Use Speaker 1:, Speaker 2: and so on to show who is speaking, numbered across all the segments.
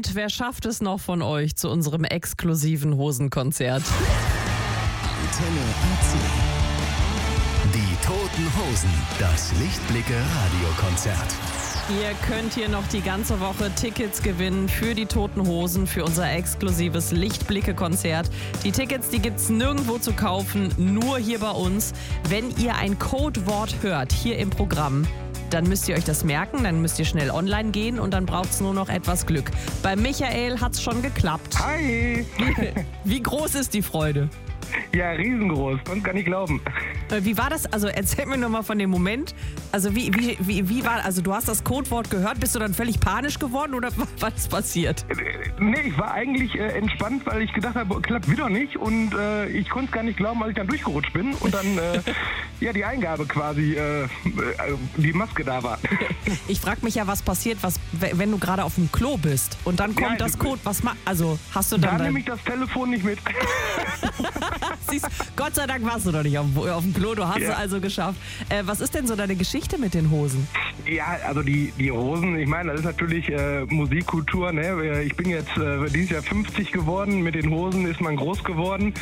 Speaker 1: Und wer schafft es noch von euch zu unserem exklusiven Hosenkonzert?
Speaker 2: Antenne AC. Die Toten Hosen, das Lichtblicke-Radiokonzert.
Speaker 1: Ihr könnt hier noch die ganze Woche Tickets gewinnen für die Toten Hosen, für unser exklusives Lichtblicke-Konzert. Die Tickets, die gibt's nirgendwo zu kaufen, nur hier bei uns. Wenn ihr ein Codewort hört, hier im Programm, dann müsst ihr euch das merken, dann müsst ihr schnell online gehen und dann braucht's nur noch etwas Glück. Bei Michael hat's schon geklappt.
Speaker 3: Hi!
Speaker 1: Wie groß ist die Freude?
Speaker 3: Ja, riesengroß. Konnte gar nicht glauben.
Speaker 1: Wie war das? Also erzähl mir nochmal von dem Moment. Also wie war, also du hast das Codewort gehört, bist du dann völlig panisch geworden oder was ist passiert?
Speaker 3: Nee, ich war eigentlich entspannt, weil ich gedacht habe, klappt wieder nicht und ich konnte es gar nicht glauben, als ich dann durchgerutscht bin und dann ja die Eingabe quasi, die Maske da war.
Speaker 1: Ich frage mich ja, was passiert, wenn du gerade auf dem Klo bist und dann kommt
Speaker 3: Ja,
Speaker 1: das Code, also hast du dann...
Speaker 3: Da nehme ich das Telefon nicht mit.
Speaker 1: Siehst, Gott sei Dank warst du doch nicht auf dem Klo, du hast es also geschafft. Was ist denn so deine Geschichte mit den Hosen?
Speaker 3: Ja, also die Hosen, ich meine, das ist natürlich Musikkultur, ne? Ich bin jetzt dieses Jahr 50 geworden, mit den Hosen ist man groß geworden.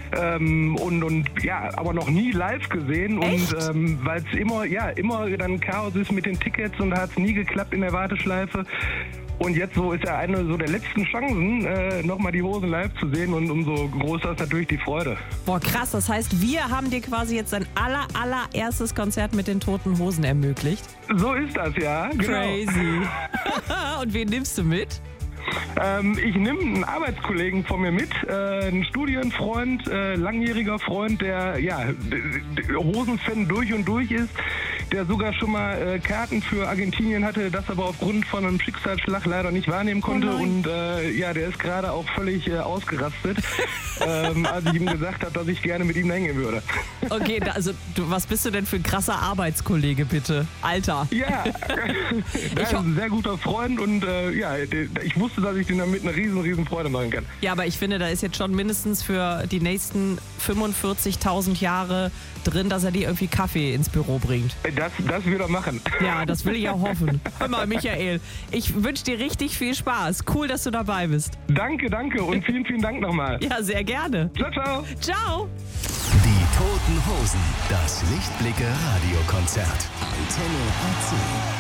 Speaker 3: Und ja, aber noch nie live gesehen.
Speaker 1: Echt?
Speaker 3: Und weil es immer dann Chaos ist mit den Tickets und da hat es nie geklappt in der Warteschleife. Und jetzt so ist ja eine so der letzten Chancen, nochmal die Hosen live zu sehen und umso größer ist natürlich die Freude.
Speaker 1: Boah, krass, das heißt, wir haben dir quasi jetzt dein allererstes Konzert mit den Toten Hosen ermöglicht.
Speaker 3: So ist das, ja. Genau.
Speaker 1: Crazy. Und wen nimmst du mit?
Speaker 3: Ich nehme einen Arbeitskollegen von mir mit, einen Studienfreund, langjähriger Freund, der Hosenfan durch und durch ist, der sogar schon mal Karten für Argentinien hatte, das aber aufgrund von einem Schicksalsschlag leider nicht wahrnehmen konnte. Und der ist gerade auch völlig ausgerastet, als ich ihm gesagt habe, dass ich gerne mit ihm hängen würde.
Speaker 1: Okay, was bist du denn für ein krasser Arbeitskollege, bitte? Alter.
Speaker 3: Ja, der ist ein sehr guter Freund und ich wusste, dass ich den damit eine riesen Freude machen kann.
Speaker 1: Ja, aber ich finde, da ist jetzt schon mindestens für die nächsten 45.000 Jahre drin, dass er dir irgendwie Kaffee ins Büro bringt.
Speaker 3: Das wird er machen.
Speaker 1: Ja, das will ich auch hoffen. Hör mal, Michael, ich wünsche dir richtig viel Spaß. Cool, dass du dabei bist.
Speaker 3: Danke und vielen Dank nochmal.
Speaker 1: Ja, sehr gerne.
Speaker 3: Ciao.
Speaker 1: Ciao.
Speaker 2: Die Toten Hosen, das Lichtblicke-Radiokonzert. Antenne AC.